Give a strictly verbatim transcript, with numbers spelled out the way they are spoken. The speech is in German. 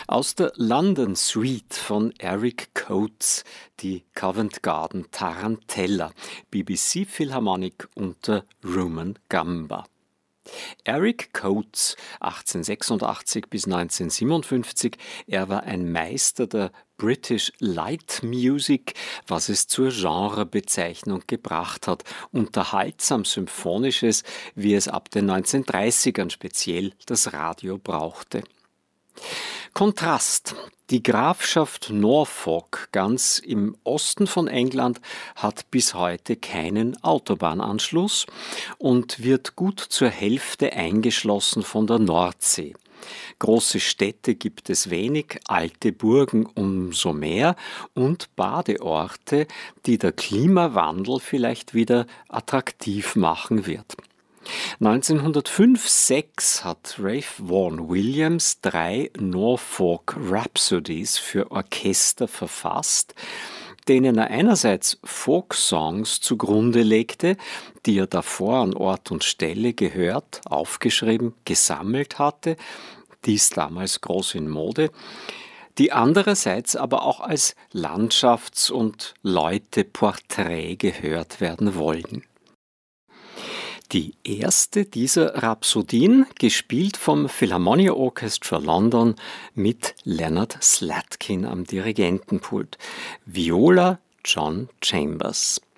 Aus der London Suite von Eric Coates, die Covent Garden Tarantella, B B C Philharmonic unter Rumen Gamba. Eric Coates, achtzehnhundertsechsundachtzig bis neunzehnhundertsiebenundfünfzig, er war ein Meister der British Light Music, was es zur Genrebezeichnung gebracht hat. Unterhaltsam Symphonisches, wie es ab den neunzehnhundertdreißigern speziell das Radio brauchte. Kontrast. Die Grafschaft Norfolk, ganz im Osten von England, hat bis heute keinen Autobahnanschluss und wird gut zur Hälfte eingeschlossen von der Nordsee. Große Städte gibt es wenig, alte Burgen umso mehr und Badeorte, die der Klimawandel vielleicht wieder attraktiv machen wird. neunzehnhundertfünf sechs hat Ralph Vaughan Williams drei Norfolk Rhapsodies für Orchester verfasst, denen er einerseits Folksongs zugrunde legte, die er davor an Ort und Stelle gehört, aufgeschrieben, gesammelt hatte, dies damals groß in Mode, die andererseits aber auch als Landschafts- und Leuteporträt gehört werden wollten. Die erste dieser Rhapsodien, gespielt vom Philharmonia Orchestra London mit Leonard Slatkin am Dirigentenpult. Viola John Chambers.